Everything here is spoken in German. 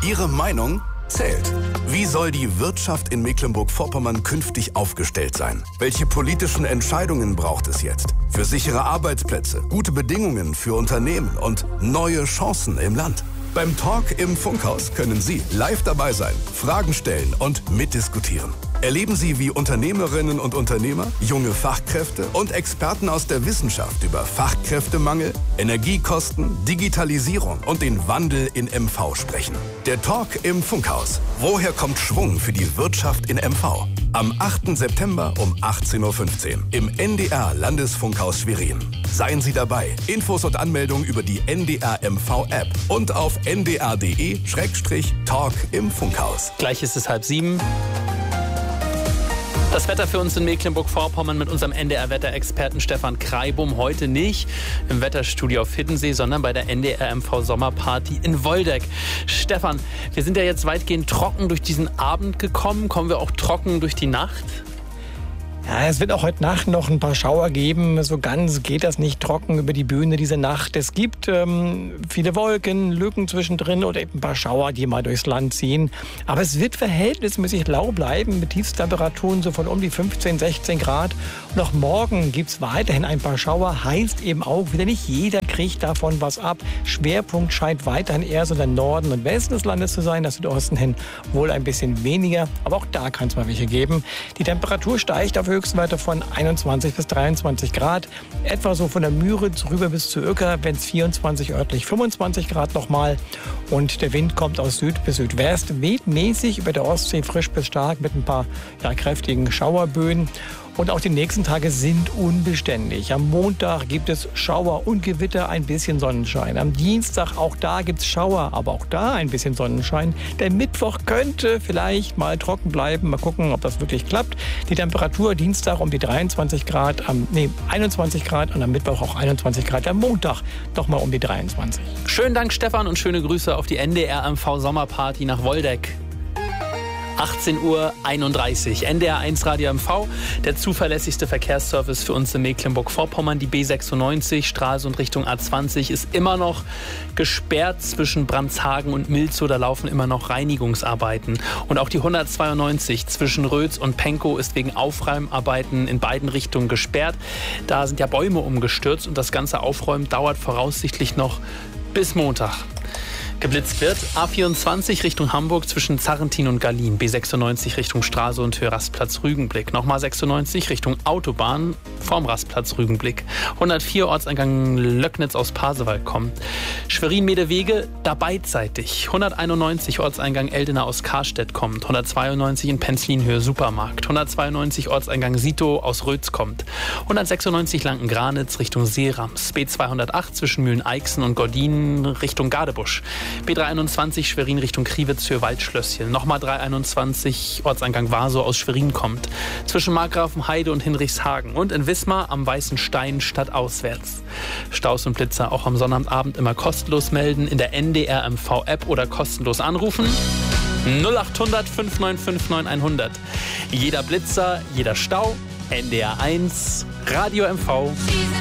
Ihre Meinung zählt. Wie soll die Wirtschaft in Mecklenburg-Vorpommern künftig aufgestellt sein? Welche politischen Entscheidungen braucht es jetzt? Für sichere Arbeitsplätze, gute Bedingungen für Unternehmen und neue Chancen im Land. Beim Talk im Funkhaus können Sie live dabei sein, Fragen stellen und mitdiskutieren. Erleben Sie, wie Unternehmerinnen und Unternehmer, junge Fachkräfte und Experten aus der Wissenschaft über Fachkräftemangel, Energiekosten, Digitalisierung und den Wandel in MV sprechen. Der Talk im Funkhaus. Woher kommt Schwung für die Wirtschaft in MV? Am 8. September um 18.15 Uhr im NDR Landesfunkhaus Schwerin. Seien Sie dabei. Infos und Anmeldung über die NDR MV App und auf ndr.de/Talk im Funkhaus. Gleich ist es 6:30. Das Wetter für uns in Mecklenburg-Vorpommern mit unserem NDR-Wetterexperten Stefan Kreibum. Heute nicht im Wetterstudio auf Hiddensee, sondern bei der NDR-MV-Sommerparty in Woldeck. Stefan, wir sind ja jetzt weitgehend trocken durch diesen Abend gekommen. Kommen wir auch trocken durch die Nacht? Ja, es wird auch heute Nacht noch ein paar Schauer geben. So ganz geht das nicht trocken über die Bühne diese Nacht. Es gibt viele Wolken, Lücken zwischendrin oder eben ein paar Schauer, die mal durchs Land ziehen. Aber es wird verhältnismäßig lau bleiben mit Tiefstemperaturen so von um die 15, 16 Grad. Und auch morgen gibt es weiterhin ein paar Schauer. Heißt eben auch wieder, nicht jeder kriegt davon was ab. Schwerpunkt scheint weiterhin eher so der Norden und Westen des Landes zu sein. Das Südosten hin wohl ein bisschen weniger. Aber auch da kann es mal welche geben. Die Temperatur steigt auf Höchstwerte von 21 bis 23 Grad. Etwa so von der Müritz rüber bis zu Uecker, wenn es 24, örtlich 25 Grad nochmal. Und der Wind kommt aus Süd bis Südwest, weht mäßig über der Ostsee frisch bis stark mit ein paar kräftigen Schauerböen. Und auch die nächsten Tage sind unbeständig. Am Montag gibt es Schauer und Gewitter, ein bisschen Sonnenschein. Am Dienstag, auch da gibt es Schauer, aber auch da ein bisschen Sonnenschein. Der Mittwoch könnte vielleicht mal trocken bleiben. Mal gucken, ob das wirklich klappt. Die Temperatur Dienstag um die 21 Grad und am Mittwoch auch 21 Grad. Am Montag doch mal um die 23. Schönen Dank, Stefan, und schöne Grüße auf die NDR-MV-Sommerparty nach Woldeck. 18:31 Uhr, NDR 1 Radio MV, der zuverlässigste Verkehrsservice für uns in Mecklenburg-Vorpommern. Die B96, Stralsund Richtung A20, ist immer noch gesperrt zwischen Brandshagen und Milzow. Da laufen immer noch Reinigungsarbeiten. Und auch die 192 zwischen Rötz und Pankow ist wegen Aufräumarbeiten in beiden Richtungen gesperrt. Da sind ja Bäume umgestürzt und das ganze Aufräumen dauert voraussichtlich noch bis Montag. Geblitzt wird. A24 Richtung Hamburg zwischen Zarrentin und Gallien. B96 Richtung Stralsund, Höhe Rastplatz Rügenblick. Nochmal 96 Richtung Autobahn vorm Rastplatz Rügenblick. 104 Ortseingang Löcknitz aus Pasewalk kommt. Schwerin-Medewege da beidseitig. 191 Ortseingang Eldena aus Karstedt kommt. 192 in Penzlin Höhe Supermarkt. 192 Ortseingang Sito aus Rötz kommt. 196 Lanken-Granitz Richtung Seerams. B208 zwischen Mühlen-Eichsen und Gordinen Richtung Gadebusch. B321 Schwerin Richtung Kriwitz für Waldschlösschen. Nochmal 321 Ortseingang Warsow aus Schwerin kommt. Zwischen Markgrafenheide und Hinrichshagen. Und in Wismar am Weißen Stein stadtauswärts. Staus und Blitzer auch am Sonnabend immer kostenlos melden. In der NDR MV App oder kostenlos anrufen. 0800 595 9100. Jeder Blitzer, jeder Stau. NDR 1 Radio MV.